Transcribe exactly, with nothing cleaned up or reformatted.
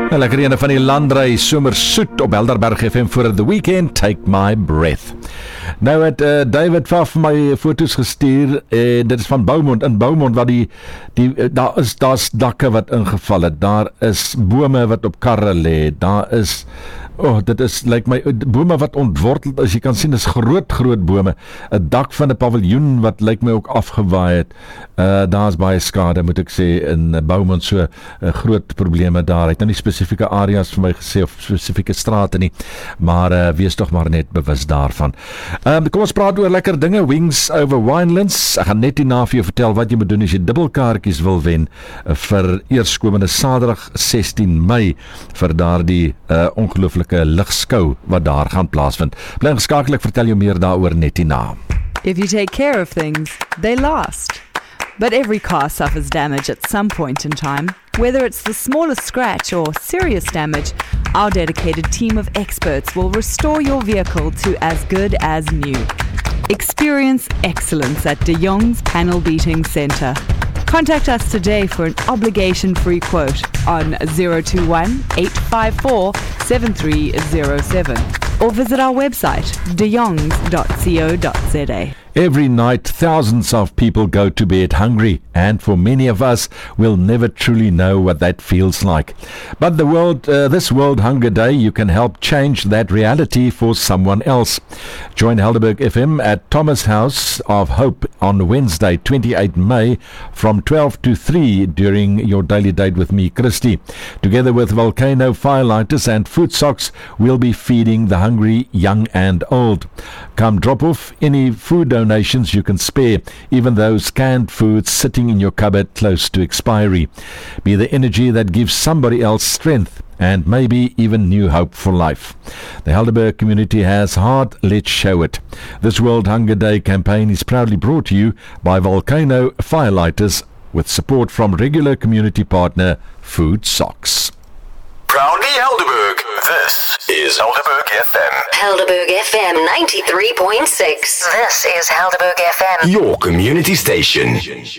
Nou, lekker ene van die Landry Somersoet op Helderberg F M voor The Weekend, Take My Breath. Nou het uh, David Pfaff my foto's gestuur en dit is van Beaumont, in Beaumont waar die, die uh, daar is daar's dakke wat ingeval het, daar is bome wat op karre lê, daar is oh, dit is lyk like my bome wat ontwortel, as jy kan sien is groot groot bome, 'n dak van 'n paviljoen wat lyk like my ook afgewaai het. Uh, daar's baie skade moet ek sê in Beaumont, so uh, groot probleme daar. Ek het nou nie spesifieke areas vir my gesê of spesifieke strate nie, maar uh, wees tog maar net bewus daarvan. Um, kom ons praat oor lekker dinge. Wings over Winelands. Ek gaan net hierna vir jou vertel wat jy moet doen as jy dubbelkaartjies wil wen uh, vir eerskomende Saterdag sestien Mei vir daardie uh, ongelooflike ligskou wat daar gaan plaasvind. Bly geskakel, ek vertel jou meer daaroor net hierna. If you take care of things, they last. But every car suffers damage at some point in time. Whether it's the smallest scratch or serious damage, our dedicated team of experts will restore your vehicle to as good as new. Experience excellence at De Jong's Panel Beating Centre. Contact us today for an obligation-free quote on zero two one, eight five four, seven three zero seven or visit our website de jongs dot co dot za. Every night, thousands of people go to bed hungry, and for many of us, we'll never truly know what that feels like. But the world, uh, this World Hunger Day, you can help change that reality for someone else. Join Helderberg F M at Thomas House of Hope on Wednesday, twenty-eighth May, from twelve to three during your daily date with me, Christy. Together with Volcano Firelighters and Food Socks, we'll be feeding the hungry, young and old. Come drop off any food donations you can spare, even those canned foods sitting in your cupboard close to expiry. Be the energy that gives somebody else strength and maybe even new hope for life. The Helderberg community has heart, let's show it. This World Hunger Day campaign is proudly brought to you by Volcano Firelighters with support from regular community partner Food Socks. Proudly Helderberg, this is Helderberg F M. Helderberg F M ninety-three point six. This is Helderberg F M. Your community station.